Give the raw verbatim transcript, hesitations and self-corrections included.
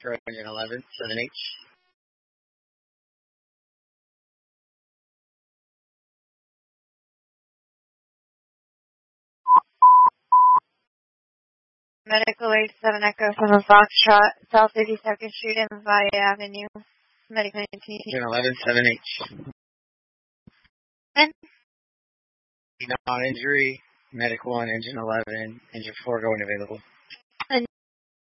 for engine eleven, seven H. Medical eight seven Echo seven Foxtrot, South eighty-second Street and Valle Avenue. Medical nineteen. Engine eleven, seven H. And? Non-injury, medical on engine eleven, engine four going available.